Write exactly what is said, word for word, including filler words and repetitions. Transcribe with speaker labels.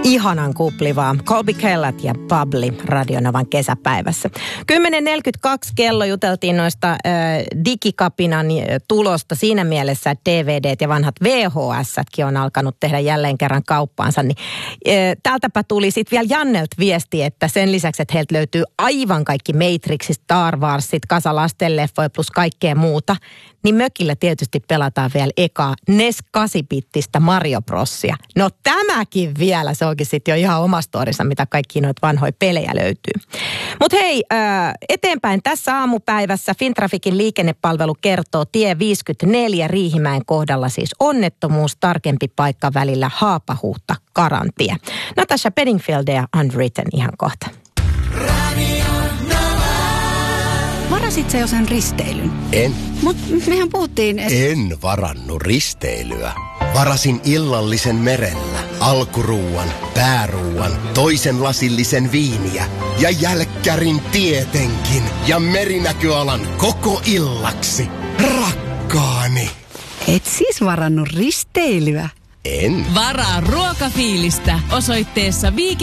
Speaker 1: Ihanan kuplivaa. Colby Kellett ja Bubbly Radionovan kesäpäivässä. kymmenen neljäkymmentäkaksi kello juteltiin noista äh, digikapinan tulosta siinä mielessä, että D V D:t ja vanhat V H S:tkin on alkanut tehdä jälleen kerran kauppaansa. Niin, äh, täältäpä tuli sitten vielä Jannelt viesti, että sen lisäksi, että heiltä löytyy aivan kaikki Matrixit, Star Warsit, kasa lastenleffoja plus kaikkea muuta, niin mökillä tietysti pelataan vielä ekaa N E S kahdeksan-bittistä Mario Brosia. No tämäkin vielä, se onkin sitten jo ihan oma storissa, mitä kaikki noita vanhoja pelejä löytyy. Mutta hei, äh, eteenpäin tässä aamupäivässä Fintrafikin liikennepalvelu kertoo tie viisikymmentäneljä Riihimäen kohdalla siis onnettomuus, tarkempi paikka välillä Haapahuhta Karantie. Natasha Bedingfield ja Unwritten ihan kohta.
Speaker 2: Varasit sä jo sen risteilyn?
Speaker 3: En.
Speaker 2: Mut mehän puhuttiin... Et...
Speaker 3: En varannut risteilyä. Varasin illallisen merellä, alkuruuan, pääruuan, toisen lasillisen viiniä ja jälkkärin tietenkin ja merinäköalan koko illaksi. Rakkaani.
Speaker 2: Et siis varannut risteilyä?
Speaker 3: En.
Speaker 4: Varaa ruokafiilistä osoitteessa Viikin